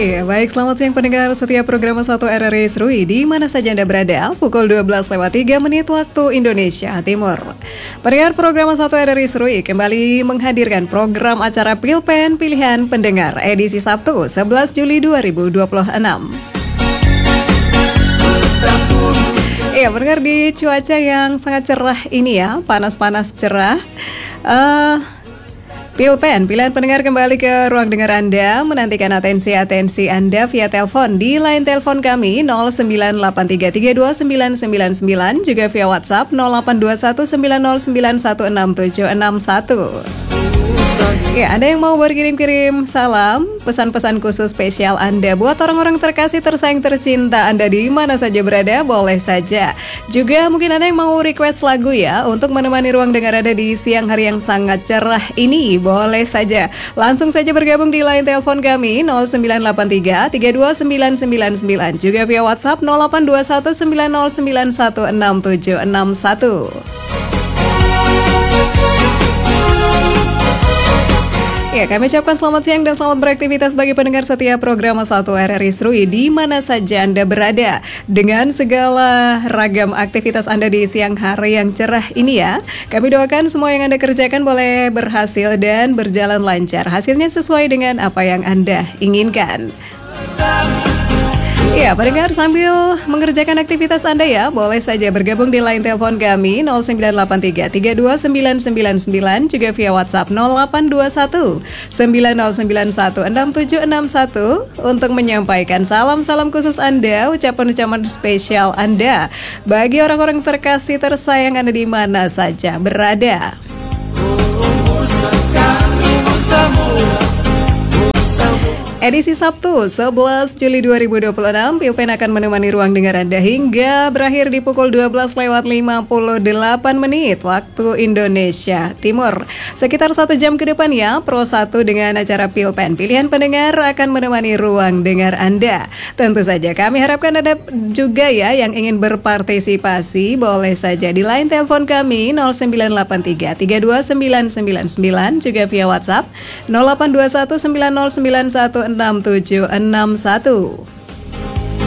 Iya, baik, selamat siang pendengar setiap program 1 RRI Serui di mana saja Anda berada, pukul 12:03 waktu Indonesia Timur. Pendengar program 1 RRI Serui kembali menghadirkan program acara Pilpen Pilihan Pendengar edisi Sabtu 11 Juli 2026. Iya, pendengar, di cuaca yang sangat cerah ini ya, panas-panas cerah. Pilpen, pilihan pendengar kembali ke ruang dengar Anda, menantikan atensi Anda via telepon di line telepon kami 0983329999, juga via WhatsApp 082190916761. Ya, Anda yang mau berkirim-kirim salam, pesan-pesan khusus spesial Anda buat orang-orang terkasih, tersayang, tercinta Anda di mana saja berada, boleh saja. Juga mungkin Anda yang mau request lagu ya, untuk menemani ruang dengar Anda di siang hari yang sangat cerah ini, boleh saja. Langsung saja bergabung di line telepon kami 0983329999, juga via WhatsApp 082190916761. Ya, kami ucapkan selamat siang dan selamat beraktivitas bagi pendengar setiap program 1 RRI Serui di mana saja Anda berada. Dengan segala ragam aktivitas Anda di siang hari yang cerah ini ya, kami doakan semua yang Anda kerjakan boleh berhasil dan berjalan lancar. Hasilnya sesuai dengan apa yang Anda inginkan. Ya, pendengar, sambil mengerjakan aktivitas Anda ya, boleh saja bergabung di line telepon kami 0983329999, juga via WhatsApp 082190916761 untuk menyampaikan salam-salam khusus Anda, ucapan-ucapan spesial Anda bagi orang-orang terkasih, tersayang Anda di mana saja berada. Edisi Sabtu 11 Juli 2026, Pilpen akan menemani ruang dengar Anda hingga berakhir di pukul 12:58 waktu Indonesia Timur. Sekitar 1 jam ke depan ya, Pro 1 dengan acara Pilpen Pilihan Pendengar akan menemani ruang dengar Anda. Tentu saja kami harapkan Anda juga ya yang ingin berpartisipasi, boleh saja di line telepon kami 0983329999, juga via WhatsApp 082190916761.